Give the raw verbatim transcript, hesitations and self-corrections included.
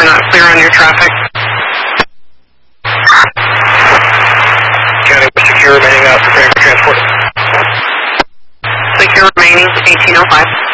we're not clear on your traffic. County, we're secure remaining out, preparing for transport. Secure remaining, eighteen oh five.